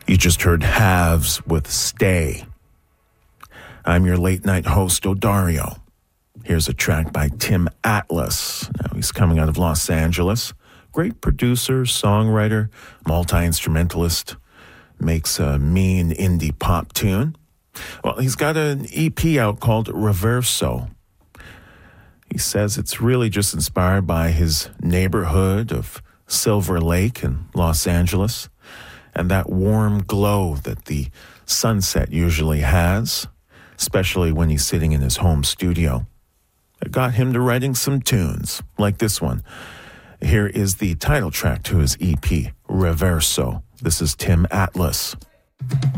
You just heard Halves with Stay. I'm your late night host, Odario. Here's a track by Tim Atlas. Now, he's coming out of Los Angeles. Great producer, songwriter, multi-instrumentalist. Makes a mean indie pop tune. Well, he's got an EP out called Reverso. He says it's really just inspired by his neighborhood of Silver Lake in Los Angeles and that warm glow that the sunset usually has, especially when he's sitting in his home studio. It got him to writing some tunes, like this one. Here is the title track to his EP, Reverso. This is Tim Atlas.